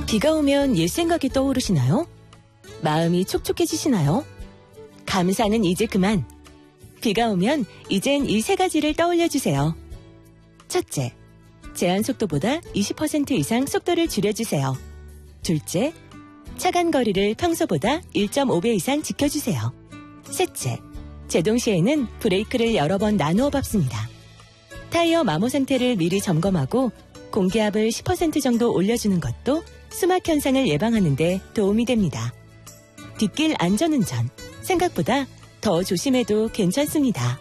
비가 오면 옛 생각이 떠오르시나요? 마음이 촉촉해지시나요? 감사는 이제 그만. 비가 오면 이젠 이 세 가지를 떠올려주세요. 첫째, 제한 속도보다 20% 이상 속도를 줄여주세요. 둘째, 차간 거리를 평소보다 1.5배 이상 지켜주세요. 셋째, 제동 시에는 브레이크를 여러 번 나누어 밟습니다. 타이어 마모 상태를 미리 점검하고 공기압을 10% 정도 올려주는 것도 수막 현상을 예방하는 데 도움이 됩니다. 뒷길 안전운전, 생각보다 더 조심해도 괜찮습니다.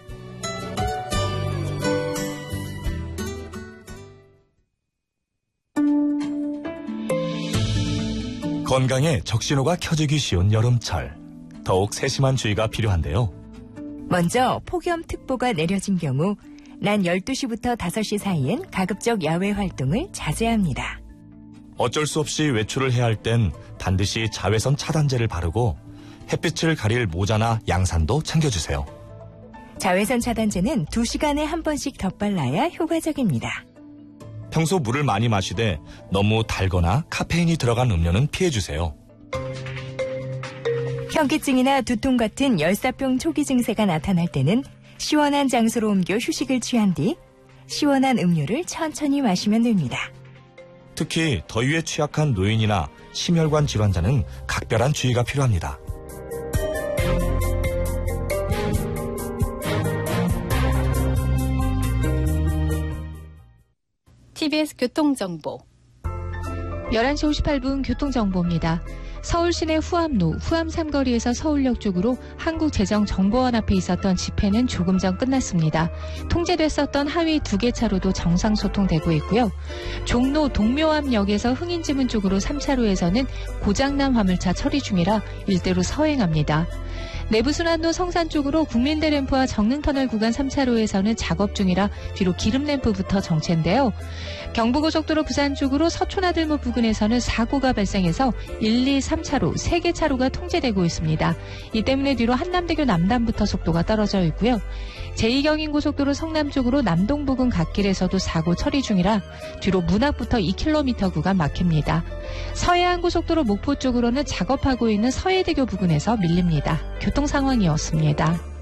건강에 적신호가 켜지기 쉬운 여름철. 더욱 세심한 주의가 필요한데요. 먼저 폭염특보가 내려진 경우 낮 12시부터 5시 사이엔 가급적 야외 활동을 자제해야 합니다. 어쩔 수 없이 외출을 해야 할 땐 반드시 자외선 차단제를 바르고 햇빛을 가릴 모자나 양산도 챙겨주세요. 자외선 차단제는 2시간에 한 번씩 덧발라야 효과적입니다. 평소 물을 많이 마시되 너무 달거나 카페인이 들어간 음료는 피해주세요. 현기증이나 두통 같은 열사병 초기 증세가 나타날 때는 시원한 장소로 옮겨 휴식을 취한 뒤 시원한 음료를 천천히 마시면 됩니다. 특히 더위에 취약한 노인이나 심혈관 질환자는 각별한 주의가 필요합니다. TBS 교통정보 11시 58분 교통정보입니다. 서울 시내 후암로, 후암 삼거리에서 서울역 쪽으로 한국재정정보원 앞에 있었던 집회는 조금 전 끝났습니다. 통제됐었던 하위 2개 차로도 정상 소통되고 있고요. 종로 동묘암역에서 흥인지문 쪽으로 3차로에서는 고장난 화물차 처리 중이라 일대로 서행합니다. 내부순환로 성산 쪽으로 국민대 램프와 정릉터널 구간 3차로에서는 작업 중이라 뒤로 기름 램프부터 정체인데요. 경부고속도로 부산 쪽으로 서초나들목 부근에서는 사고가 발생해서 1, 2, 3차로 3개 차로가 통제되고 있습니다. 이 때문에 뒤로 한남대교 남단부터 속도가 떨어져 있고요. 제2경인고속도로 성남 쪽으로 남동 부근 갓길에서도 사고 처리 중이라 뒤로 문학부터 2km 구간 막힙니다. 서해안고속도로 목포 쪽으로는 작업하고 있는 서해대교 부근에서 밀립니다. 교통 상황이었습니다.